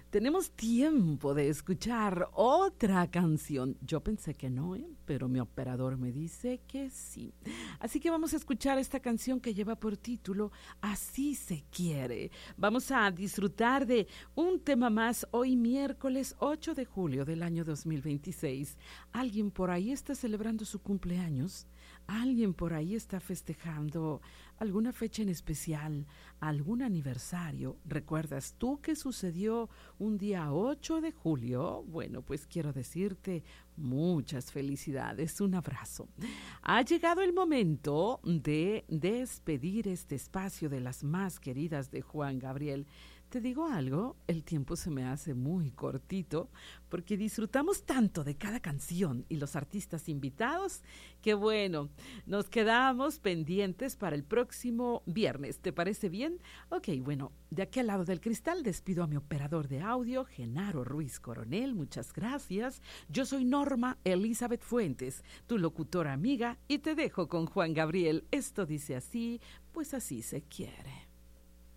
Tenemos tiempo de escuchar otra canción. Yo pensé que no, pero mi operador me dice que sí. Así que vamos a escuchar esta canción que lleva por título Así se quiere. Vamos a disfrutar de un tema más hoy miércoles 8 de julio del año 2026. ¿Alguien por ahí está celebrando su cumpleaños? ¿Alguien por ahí está festejando alguna fecha en especial, algún aniversario? ¿Recuerdas tú qué sucedió un día 8 de julio? Bueno, pues quiero decirte muchas felicidades, un abrazo. Ha llegado el momento de despedir este espacio de las más queridas de Juan Gabriel. Te digo algo, el tiempo se me hace muy cortito porque disfrutamos tanto de cada canción y los artistas invitados que bueno, nos quedamos pendientes para el próximo viernes. ¿Te parece bien? Ok, bueno, de aquel lado del cristal despido a mi operador de audio, Genaro Ruiz Coronel. Muchas gracias. Yo soy Norma Elizabeth Fuentes, tu locutora amiga, y te dejo con Juan Gabriel. Esto dice así, pues así se quiere.